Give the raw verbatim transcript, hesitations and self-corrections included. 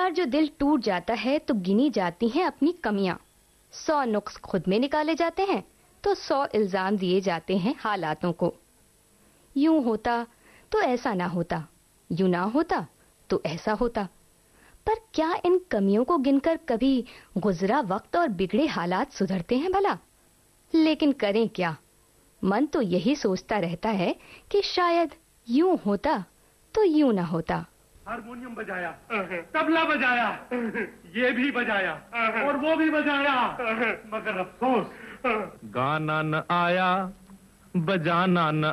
बार जो दिल टूट जाता है तो गिनी जाती हैं अपनी कमियां। सौ नुक्स खुद में निकाले जाते हैं तो सौ इल्जाम दिए जाते हैं हालातों को। यूं होता तो ऐसा ना होता, यूं ना होता तो ऐसा होता। पर क्या इन कमियों को गिनकर कभी गुजरा वक्त और बिगड़े हालात सुधरते हैं भला? लेकिन करें क्या, मन तो यही सोचता रहता है कि शायद यूं होता तो यूं ना होता। हारमोनियम बजाया, तबला बजाया, ये भी बजाया और वो भी बजाया, मगर अफसोस गाना न आया, बजाना न